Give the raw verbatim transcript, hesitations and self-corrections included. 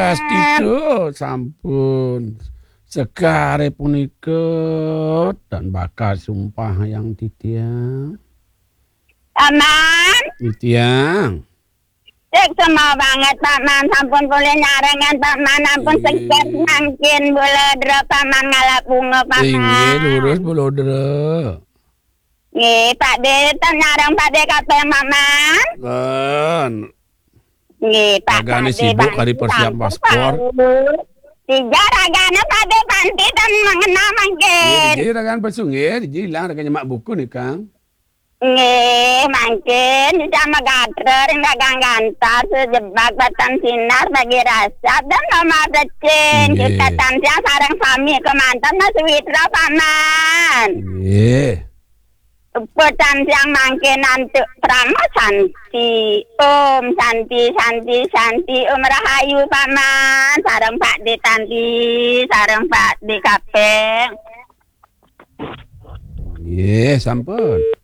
Swastiastu, sampun. Sekare punika dan bakal sumpah yang titiang. Paman. Titiang. Cek semua banget Paman, sampun boleh nyarengan Paman, ampun Iya. sekep mangkin bulodro Paman ngalap bunga Paman. Inggih lurus bulodra. Nggih, Pak De, ten nyareng Pak De kabeh Paman. Kan. Nggih, Pak Ragane Pak De, sibuk Pak hari De, persiap sampun, paspor. Pak. Tiga ragane Pak De panti ten mengena mangkin. Nggih ragan pesungir, jilang ragan nyemak buku nih Kang. Nggih, mangkin sama gadrer dagang gantar sejebak batan sinar bagi rasa dan nomor decing Nggih. kita tansya sareng sami kemantan mas witra Paman. Nggih. Petan siang mangkin nanti Prama Santi, Om Santi, Santi, Santi, Om Rahayu Paman, sareng Pak De Tanti, sareng Pak De Kapeng. Nggih, sampun.